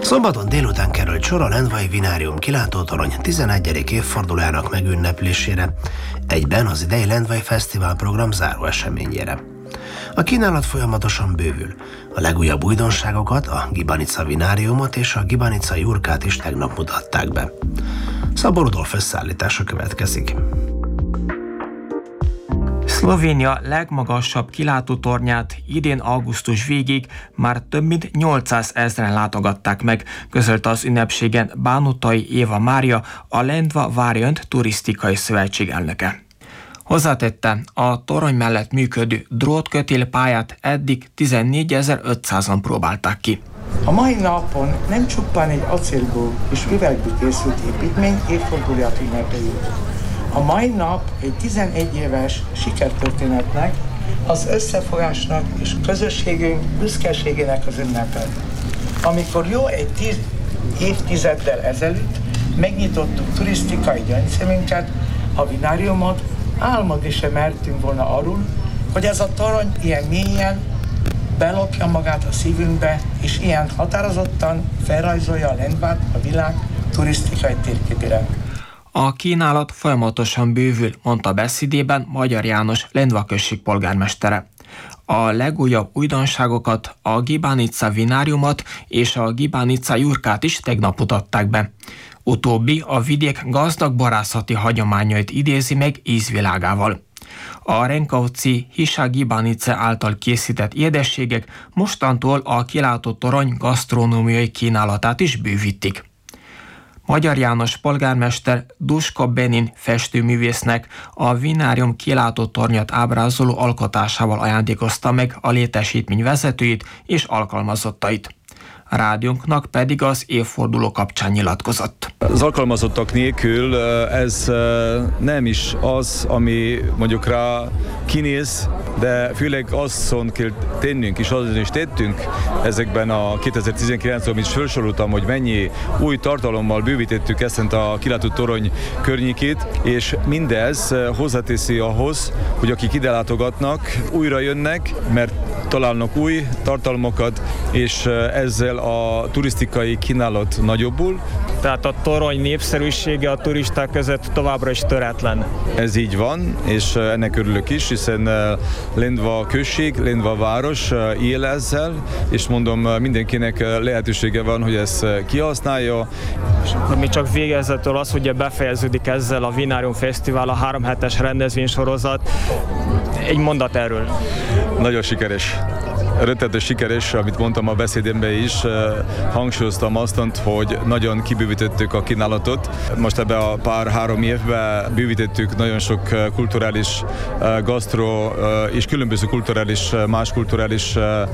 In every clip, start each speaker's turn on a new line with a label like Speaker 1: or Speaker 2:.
Speaker 1: Szombaton délután került sor a Lendvai Vinárium kilátótorony 11. évfordulójának megünneplésére, egyben az idei Lendvai Fesztivál program záró eseményére. A kínálat folyamatosan bővül. A legújabb újdonságokat, a Gibanica Vináriumot és a Gibanica Jurkát is tegnap mutatták be. Szabó Rudolf összeállítása következik.
Speaker 2: Szlovénia legmagasabb kilátótornyát idén augusztus végig már több mint 800 000 látogatták meg, közölte az ünnepségen Bánutai Éva Mária, a Lendva Variant Turisztikai Szövetség elnöke. Hozzátette, a torony mellett működő drótkötélpályát eddig 14.500-an próbálták ki.
Speaker 3: A mai napon nem csupán egy acélból és üvegből készült építmény évfordulóját ünnepeljük. A mai nap egy 11 éves sikertörténetnek, az összefogásnak és közösségünk büszkeségének az ünnepe. Amikor jó egy 10 évtizeddel ezelőtt megnyitottuk turisztikai gyöngyszemünket, a vináriumot, álmodni sem mertünk volna arról, hogy ez a torony ilyen mélyen belopja magát a szívünkbe, és ilyen határozottan felrajzolja a Lendvát a világ turisztikai térképére.
Speaker 2: A kínálat folyamatosan bővül, mondta beszédében Magyar János Lendva község polgármestere. A legújabb újdonságokat, a Gibanica Vináriumot és a Gibanica Jurkát is tegnap mutatták be. Utóbbi a vidék gazdag borászati hagyományait idézi meg ízvilágával. A Renkauci Hisa Gibanice által készített édességek mostantól a kilátótorony gasztronómiai kínálatát is bővítik. Magyar János polgármester Duško Benin festőművésznek a vinárium kilátótornyat ábrázoló alkotásával ajándékozta meg a létesítmény vezetőit és alkalmazottait. A rádiónknak pedig az évforduló kapcsán nyilatkozott.
Speaker 4: Az alkalmazottak nélkül ez nem is az, ami mondjuk rá kinéz, de főleg azon kell tennünk, és azon is tettünk ezekben a 2019-ben, amit felsoroltam, hogy mennyi új tartalommal bővítettük ezt a kilátótorony környékét, és mindez hozzáteszi ahhoz, hogy akik ide látogatnak, újra jönnek, mert találnak új tartalmakat, és ezzel a turisztikai kínálat nagyobbul.
Speaker 5: Tehát a torony népszerűsége a turisták között továbbra is töretlen.
Speaker 4: Ez így van, és ennek örülök is, hiszen Lendva község, Lendva város él ezzel, és mondom, mindenkinek lehetősége van, hogy ezt kihasználja.
Speaker 5: Mi csak végezetül az, hogy befejeződik ezzel a Vinárium Fesztivál, a 3 hetes rendezvénysorozat. Egy mondat erről.
Speaker 4: Nagyon sikeres. Rettenetes sikeres, amit mondtam a beszédemben is, hangsúlyoztam azt, hogy nagyon kibővítettük a kínálatot. Most ebben a pár-három évben bővítettük nagyon sok kulturális gasztro és különböző kulturális, más kulturális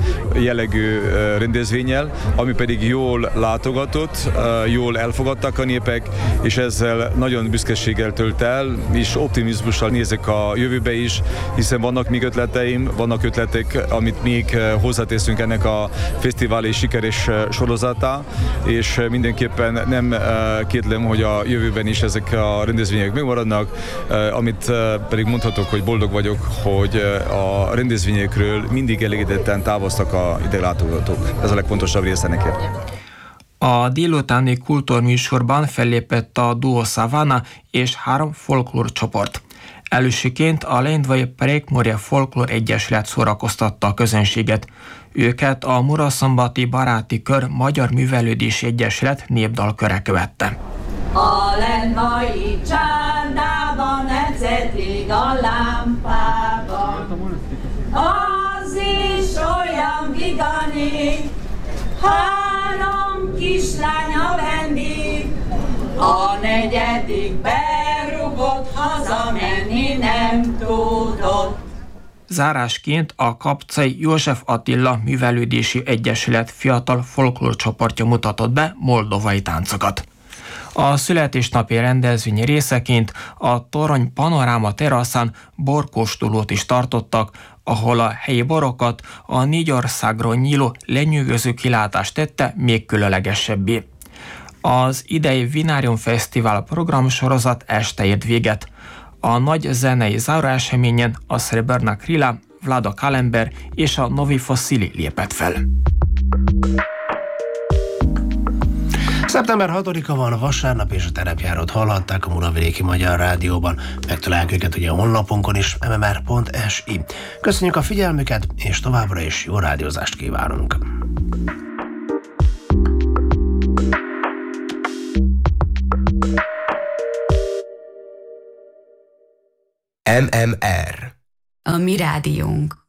Speaker 4: jellegű rendezvénnyel, ami pedig jól látogatott, jól elfogadtak a népek, és ezzel nagyon büszkeséggel tölt el, és optimizmussal nézek a jövőbe is, hiszen vannak még ötleteim, vannak ötletek, amit még hozzáteszünk ennek a fesztivál és sikeres sorozatá, és mindenképpen nem kétlem, hogy a jövőben is ezek a rendezvények megmaradnak, amit pedig mondhatok, hogy boldog vagyok, hogy a rendezvényekről mindig elégedetten távoztak a idelátogatók. Ez a legfontosabb része neki.
Speaker 2: A délutáni kultúrműsorban fellépett a Duo Savana és 3 folklórcsoport. Elősőként a Lendvai Prekmurje Folklór Egyesület szórakoztatta a közönséget. Őket a Muraszombati Baráti Kör Magyar Művelődési Egyesület népdalköre követte.
Speaker 6: A lendvai csárdában ecetik a lámpában, az is olyan vigani, 3 kislánya vendég, a 4. berugott, hazamenni nem tudott.
Speaker 2: Zárásként a Kapcai József Attila Művelődési Egyesület fiatal folklórcsoportja mutatott be moldovai táncokat. A születésnapi rendezvény részeként a torony panoráma teraszán borkóstolót is tartottak, ahol a helyi borokat a 4 országról nyíló lenyűgöző kilátást tette még különlegesebbé. Az idei Vinárium Fesztivál programsorozat este ért véget. A nagy zenei záróeseményen a Srebrna Krila, Vlado Kalember és a Novi Fossili lépett fel.
Speaker 1: Szeptember 6-a van, vasárnap, és a terepjárót hallhatták a Muravidéki Magyar Rádióban. Megtaláljuk őket ugye a honlapunkon is, mmr.si. Köszönjük a figyelmüket, és továbbra is jó rádiózást kívánunk!
Speaker 7: MMR. A mi rádiónk.